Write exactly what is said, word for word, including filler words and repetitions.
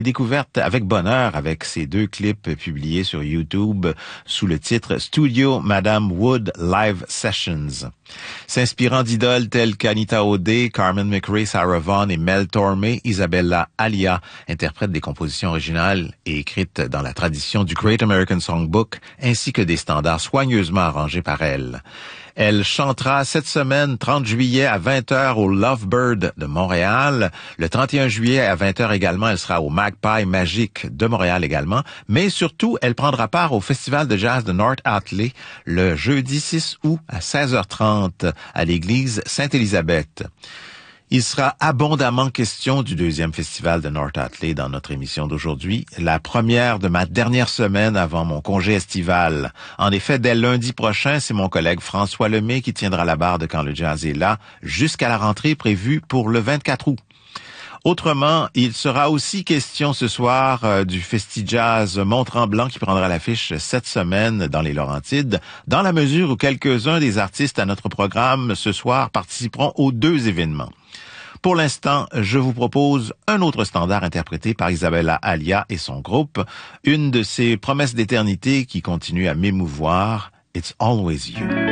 Découverte avec bonheur avec ces deux clips publiés sur YouTube sous le titre Studio Madame Wood Live Sessions. S'inspirant d'idoles telles qu'Anita O'Day, Carmen McRae, Sarah Vaughan et Mel Torme, Isabella Alia interprète des compositions originales et écrites dans la tradition du Great American Songbook ainsi que des standards soigneusement arrangés par elle. Elle chantera cette semaine, trente juillet à vingt heures au Lovebird de Montréal. Le trente et un juillet à vingt heures également, elle sera au Magpie Magique de Montréal également. Mais surtout, elle prendra part au Festival de jazz de North Hatley le jeudi six août à seize heures trente à l'église Sainte-Élisabeth. Il sera abondamment question du deuxième festival de North Hatley dans notre émission d'aujourd'hui, la première de ma dernière semaine avant mon congé estival. En effet, dès lundi prochain, c'est mon collègue François Lemay qui tiendra la barre de Quand le jazz est là, jusqu'à la rentrée prévue pour le vingt-quatre août. Autrement, il sera aussi question ce soir euh, du Festi-Jazz Mont-Tremblant qui prendra l'affiche cette semaine dans les Laurentides, dans la mesure où quelques-uns des artistes à notre programme ce soir participeront aux deux événements. Pour l'instant, je vous propose un autre standard interprété par Isabella Alia et son groupe, une de ces promesses d'éternité qui continue à m'émouvoir, It's Always You.